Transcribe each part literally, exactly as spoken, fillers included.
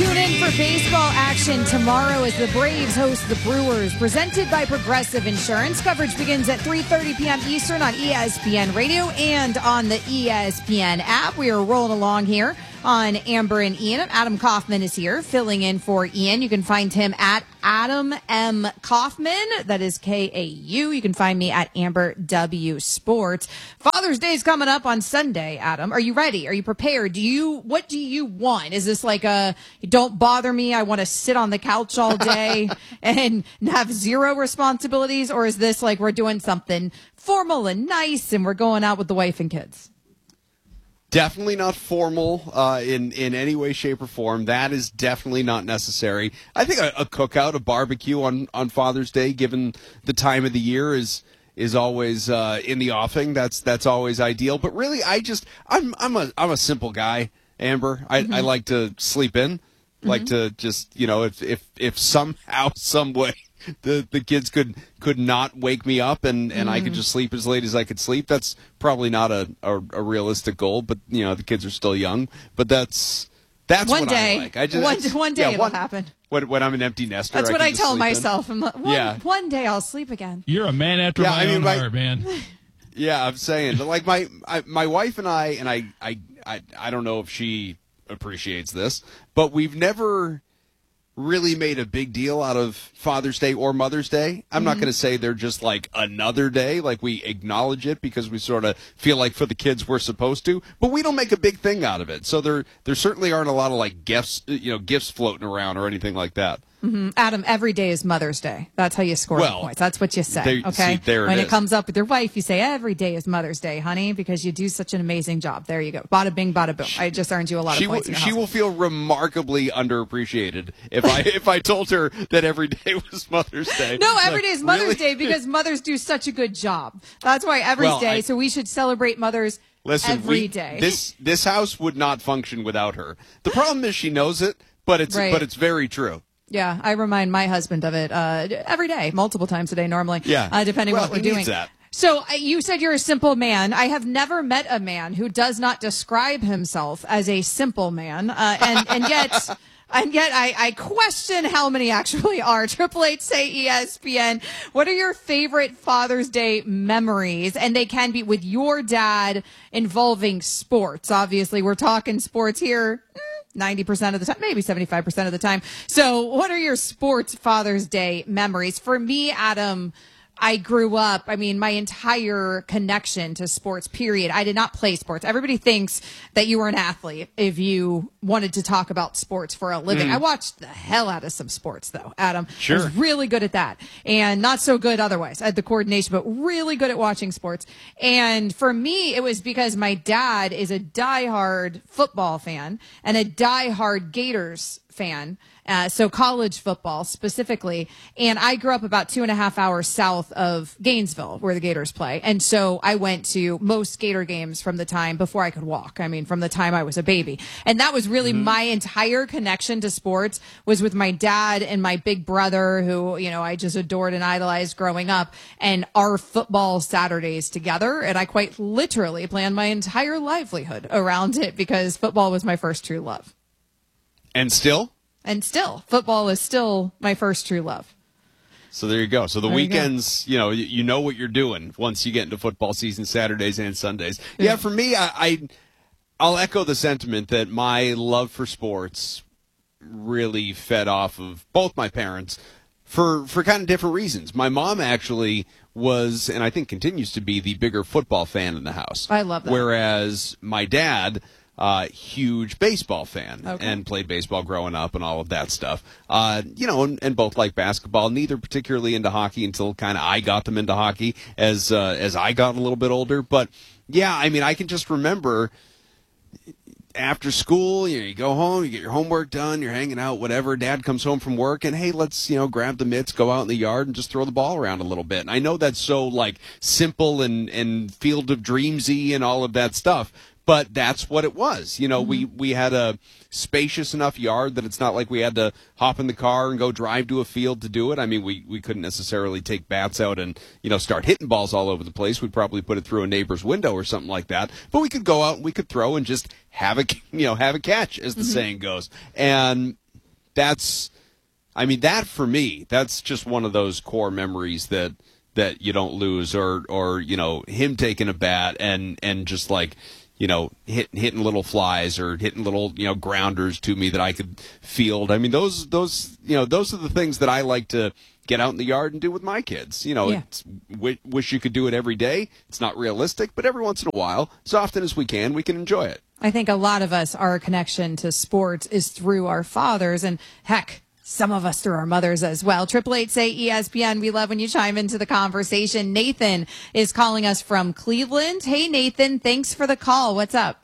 Tune in for baseball action tomorrow as the Braves host the Brewers. Presented by Progressive Insurance. Coverage begins at three thirty p.m. Eastern on E S P N Radio and on the E S P N app. We are rolling along here on Amber and Ian. Adam Kaufman is here filling in for Ian. You can find him at Adam M. Kaufman. That is K A U. You can find me at Amber W. Sports. Father's Day is coming up on Sunday, Adam. Are you ready? Are you prepared? Do you, what do you want? Is this like a, don't bother me, I want to sit on the couch all day and have zero responsibilities? Or is this like we're doing something formal and nice and we're going out with the wife and kids? Definitely not formal uh, in, in any way, shape, or form. That is definitely not necessary. I think a, a cookout, a barbecue on, on Father's Day, given the time of the year, is is always uh, in the offing. That's that's always ideal. But really, I just I'm I'm a I'm a simple guy, Amber. I, mm-hmm. I like to sleep in, mm-hmm. like to just you know if if if somehow some way. The the kids could could not wake me up and, and mm. I could just sleep as late as I could sleep. That's probably not a, a, a realistic goal, but you know the kids are still young. But that's that's one what day. I like. I just, one, one day yeah, it'll one, happen. When, when I'm an empty nester, that's I what can I just tell sleep myself. I'm like, one, yeah. one day I'll sleep again. You're a man after yeah, my I mean, own my, heart, man. Yeah, I'm saying, but like my I, my wife and I, and I, I I I don't know if she appreciates this, but we've never really made a big deal out of Father's Day or Mother's Day. I'm mm-hmm. not going to say they're just like another day, like we acknowledge it because we sort of feel like for the kids we're supposed to, but we don't make a big thing out of it. So there there certainly aren't a lot of like gifts, you know, gifts floating around or anything like that. Mm-hmm. Adam, every day is Mother's Day. That's how you score well, the points. That's what you say. There, okay. See, there when it, it comes up with your wife, you say every day is Mother's Day, honey, because you do such an amazing job. There you go. Bada bing, bada boom. I just earned you a lot she of points. Will, in your she will feel remarkably underappreciated if I if I told her that every day was Mother's Day. No, every like, day is Mother's really? Day because mothers do such a good job. That's why every well, day. I, so we should celebrate mothers. Listen, every we, day. This this house would not function without her. The problem is she knows it, but it's right. but it's very true. Yeah, I remind my husband of it uh, every day, multiple times a day normally, yeah. uh, depending well, on what we're he doing. Needs that. So uh, you said you're a simple man. I have never met a man who does not describe himself as a simple man, uh, and and yet. And yet I, I question how many actually are. Triple Eight say E S P N. What are your favorite Father's Day memories? And they can be with your dad involving sports. Obviously, we're talking sports here ninety percent of the time, maybe seventy-five percent of the time. So what are your sports Father's Day memories? For me, Adam, I grew up, I mean, my entire connection to sports, period. I did not play sports. Everybody thinks that you were an athlete if you wanted to talk about sports for a living. Mm. I watched the hell out of some sports, though, Adam. Sure. I was really good at that. And not so good otherwise. I had the coordination, but really good at watching sports. And for me, it was because my dad is a diehard football fan and a diehard Gators fan. Uh, so college football specifically. And I grew up about two and a half hours south of Gainesville where the Gators play. And so I went to most Gator games from the time before I could walk. I mean, from the time I was a baby. And that was really mm-hmm. my entire connection to sports was with my dad and my big brother who, you know, I just adored and idolized growing up and our football Saturdays together. And I quite literally planned my entire livelihood around it because football was my first true love. And still? And still, football is still my first true love. So there you go. So the there weekends, you, you know, you, you know what you're doing once you get into football season, Saturdays and Sundays. Yeah, yeah for me, I, I, I'll echo the sentiment that my love for sports really fed off of both my parents for, for kind of different reasons. My mom actually was, and I think continues to be, the bigger football fan in the house. I love that. Whereas my dad... Uh, huge baseball fan okay. and played baseball growing up and all of that stuff. Uh, you know, and, and both like basketball, neither particularly into hockey until kind of I got them into hockey as, uh, as I got a little bit older. But yeah, I mean, I can just remember after school, you know, you go home, you get your homework done, you're hanging out, whatever. Dad comes home from work and, hey, let's, you know, grab the mitts, go out in the yard and just throw the ball around a little bit. And I know that's so like simple and, and Field of Dreamsy and all of that stuff. But that's what it was. You know, mm-hmm. we, we had a spacious enough yard that it's not like we had to hop in the car and go drive to a field to do it. I mean, we, we couldn't necessarily take bats out and, you know, start hitting balls all over the place. We'd probably put it through a neighbor's window or something like that. But we could go out and we could throw and just have a, you know, have a catch, as the mm-hmm. saying goes. And that's, I mean, that for me, that's just one of those core memories that that you don't lose, or or you know, him taking a bat and and just like, you know, hit, hitting little flies or hitting little, you know, grounders to me that I could field. I mean, those those you know, those are the things that I like to get out in the yard and do with my kids. You know, Yeah. it's, w- wish you could do it every day. It's not realistic, but every once in a while, as often as we can, we can enjoy it. I think a lot of us, our connection to sports is through our fathers, and heck, some of us through our mothers as well. Triple eight say E S P N. We love when you chime into the conversation. Nathan is calling us from Cleveland. Hey, Nathan, thanks for the call. What's up?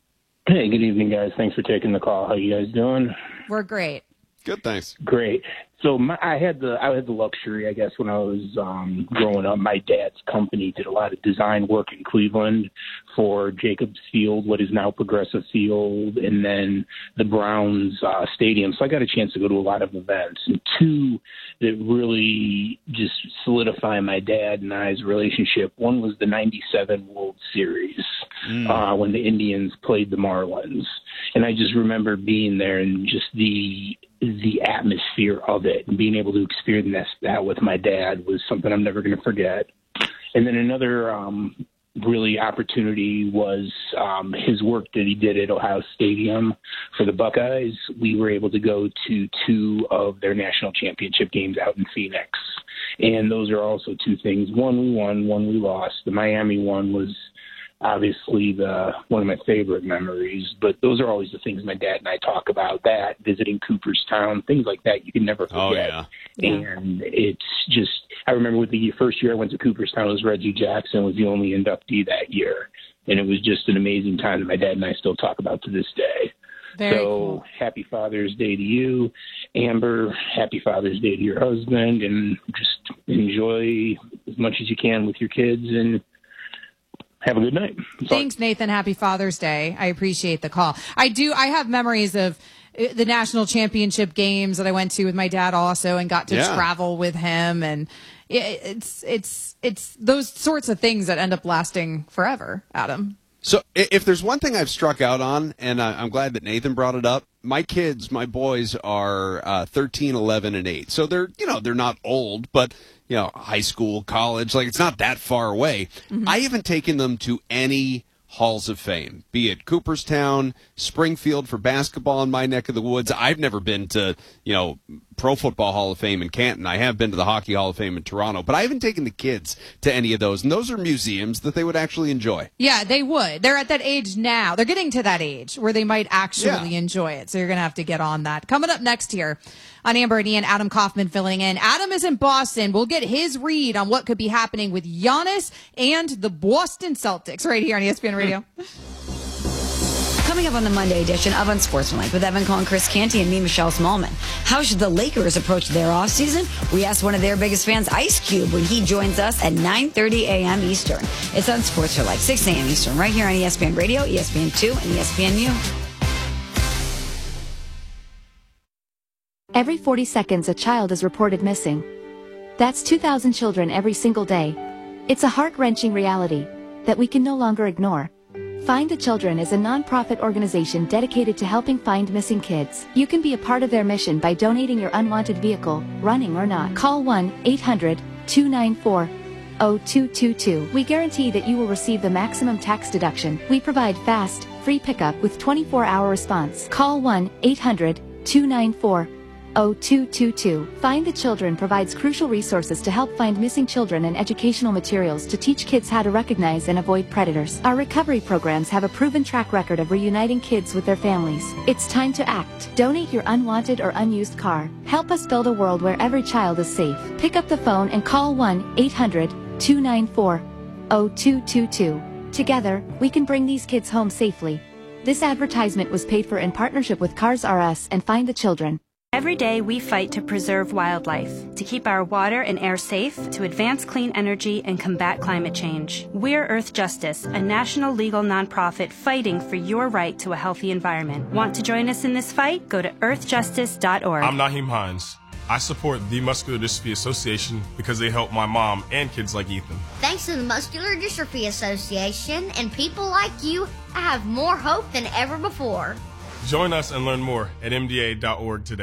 Hey, good evening, guys. Thanks for taking the call. How you guys doing? We're great. Good, thanks. Great. So my, I had the I had the luxury, I guess, when I was um, growing up. My dad's company did a lot of design work in Cleveland for Jacobs Field, what is now Progressive Field, and then the Browns uh, Stadium. So I got a chance to go to a lot of events. And two that really just solidify my dad and I's relationship. One was the ninety-seven World Series mm. uh, when the Indians played the Marlins. And I just remember being there and just the the atmosphere of it and being able to experience that with my dad was something I'm never going to forget. And then another um, really opportunity was um, his work that he did at Ohio Stadium for the Buckeyes. We were able to go to two of their national championship games out in Phoenix. And those are also two things. One we won, one we lost. The Miami one was obviously the one of my favorite memories, but those are always the things my dad and I talk about, that visiting Cooperstown, things like that you can never forget. Oh, yeah. And it's just, I remember with the first year I went to Cooperstown, it was Reggie Jackson was the only inductee that year. And it was just an amazing time that my dad and I still talk about to this day. Very so cool. Happy Father's Day to you, Amber. Happy Father's Day to your husband, and just enjoy as much as you can with your kids, and have a good night. Thanks, Nathan. Happy Father's Day. I appreciate the call. I do. I have memories of the national championship games that I went to with my dad also, and got to Yeah. travel with him. And it's, it's, it's those sorts of things that end up lasting forever, Adam. So i- if there's one thing I've struck out on, and I- I'm glad that Nathan brought it up, my kids, my boys are uh, thirteen, eleven, and eight. So they're, you know, they're not old, but, you know, high school, college, like it's not that far away. Mm-hmm. I haven't taken them to any halls of fame, be it Cooperstown, Springfield for basketball in my neck of the woods. I've never been to, you know, Pro Football Hall of Fame in Canton. I have been to the Hockey Hall of Fame in Toronto, but I haven't taken the kids to any of those. And those are museums that they would actually enjoy. Yeah, they would. They're at that age now. They're getting to that age where they might actually Yeah. enjoy it. So you're going to have to get on that. Coming up next here on Amber and Ian, Adam Kaufman filling in. Adam is in Boston. We'll get his read on what could be happening with Giannis and the Boston Celtics right here on E S P N Radio. Coming up on the Monday edition of Unsportsmanlike with Evan Cohen, Chris Canty, and me, Michelle Smallman. How should the Lakers approach their offseason? We asked one of their biggest fans, Ice Cube, when he joins us at nine thirty a.m. Eastern. It's Unsportsmanlike, six a.m. Eastern, right here on E S P N Radio, E S P N two, and E S P N U. Every forty seconds, a child is reported missing. That's two thousand children every single day. It's a heart-wrenching reality that we can no longer ignore. Find the Children is a non-profit organization dedicated to helping find missing kids. You can be a part of their mission by donating your unwanted vehicle, running or not. Call one eight hundred two nine four zero two two two. We guarantee that you will receive the maximum tax deduction. We provide fast, free pickup with twenty-four hour response. Call one eight hundred two nine four zero two two two. Find the Children provides crucial resources to help find missing children and educational materials to teach kids how to recognize and avoid predators. Our recovery programs have a proven track record of reuniting kids with their families. It's time to act. Donate your unwanted or unused car. Help us build a world where every child is safe. Pick up the phone and call one eight hundred two nine four zero two two two. Together, we can bring these kids home safely. This advertisement was paid for in partnership with Cars R Us and Find the Children. Every day we fight to preserve wildlife, to keep our water and air safe, to advance clean energy and combat climate change. We're Earth Justice, a national legal nonprofit fighting for your right to a healthy environment. Want to join us in this fight? Go to earth justice dot org. I'm Naheem Hines. I support the Muscular Dystrophy Association because they help my mom and kids like Ethan. Thanks to the Muscular Dystrophy Association and people like you, I have more hope than ever before. Join us and learn more at M D A dot org today.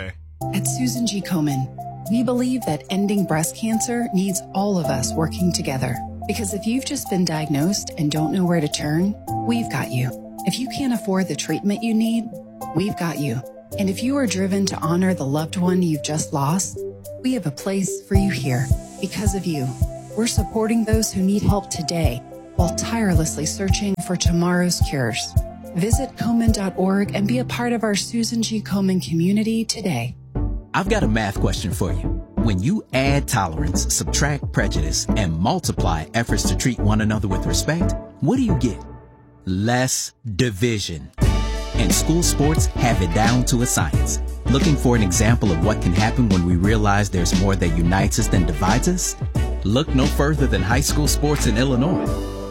At Susan G. Komen, we believe that ending breast cancer needs all of us working together. Because if you've just been diagnosed and don't know where to turn, we've got you. If you can't afford the treatment you need, we've got you. And if you are driven to honor the loved one you've just lost, we have a place for you here. Because of you, we're supporting those who need help today while tirelessly searching for tomorrow's cures. Visit Komen dot org and be a part of our Susan G. Komen community today. I've got a math question for you. When you add tolerance, subtract prejudice, and multiply efforts to treat one another with respect, what do you get? Less division. And school sports have it down to a science. Looking for an example of what can happen when we realize there's more that unites us than divides us? Look no further than high school sports in Illinois.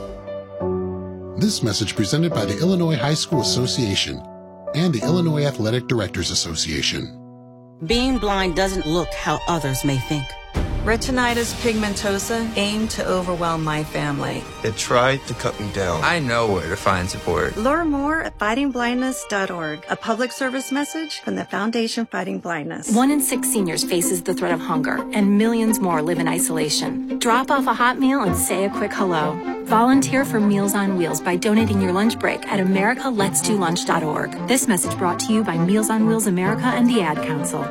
This message presented by the Illinois High School Association and the Illinois Athletic Directors Association. Being blind doesn't look how others may think. Retinitis pigmentosa aimed to overwhelm my family. It tried to cut me down. I know where to find support. Learn more at fighting blindness dot org, a public service message from the Foundation Fighting Blindness. One in six seniors faces the threat of hunger, and millions more live in isolation. Drop off a hot meal and say a quick hello. Volunteer for Meals on Wheels by donating your lunch break at america lets do lunch dot org. This message brought to you by Meals on Wheels America and the Ad Council.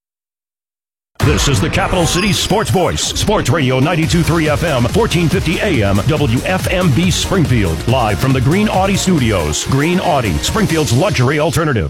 This is the Capital City Sports Voice, Sports Radio ninety-two point three F M, fourteen fifty A M, W F M B Springfield. Live from the Green Audi Studios. Green Audi, Springfield's luxury alternative.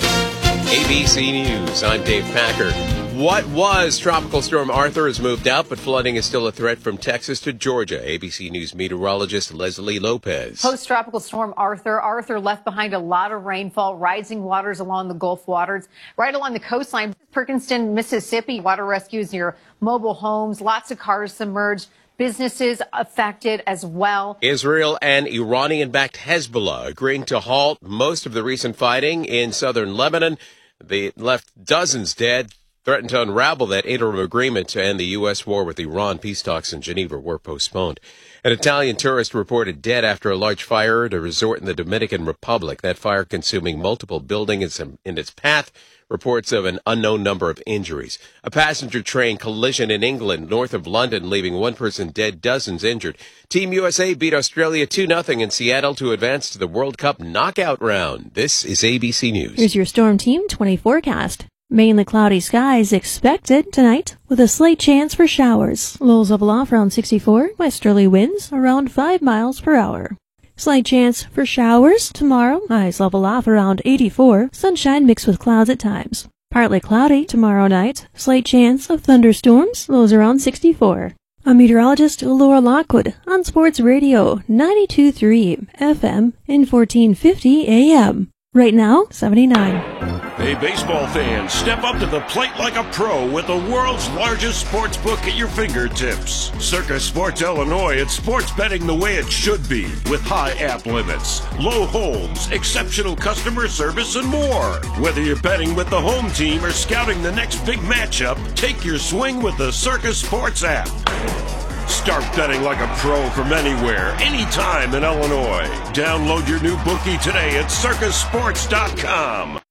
A B C News, I'm Dave Packer. What was Tropical Storm Arthur has moved out, but flooding is still a threat from Texas to Georgia. A B C News meteorologist Leslie Lopez. Post-Tropical Storm Arthur. Arthur left behind a lot of rainfall, rising waters along the Gulf waters, right along the coastline. Perkinston, Mississippi, water rescues near mobile homes, lots of cars submerged, businesses affected as well. Israel and Iranian-backed Hezbollah agreeing to halt most of the recent fighting in southern Lebanon. They left dozens dead. Threatened to unravel that interim agreement to end the U S war with Iran. Peace talks in Geneva were postponed. An Italian tourist reported dead after a large fire at a resort in the Dominican Republic. That fire consuming multiple buildings in its path. Reports of an unknown number of injuries. A passenger train collision in England, north of London, leaving one person dead, dozens injured. Team U S A beat Australia two nothing in Seattle to advance to the World Cup knockout round. This is A B C News. Here's your Storm Team twenty forecast. Mainly cloudy skies expected tonight with a slight chance for showers. Lows level off around sixty-four, westerly winds around five miles per hour. Slight chance for showers tomorrow. Highs level off around eighty-four, sunshine mixed with clouds at times. Partly cloudy tomorrow night. Slight chance of thunderstorms. Lows around sixty-four. I'm meteorologist Laura Lockwood on Sports Radio ninety-two point three F M and fourteen fifty A M. Right now, seventy-nine. Hey, baseball fans, step up to the plate like a pro with the world's largest sports book at your fingertips. Circa Sports Illinois, it's sports betting the way it should be, with high app limits, low holds, exceptional customer service, and more. Whether you're betting with the home team or scouting the next big matchup, take your swing with the Circa Sports app. Start betting like a pro from anywhere, anytime in Illinois. Download your new bookie today at circa sports dot com.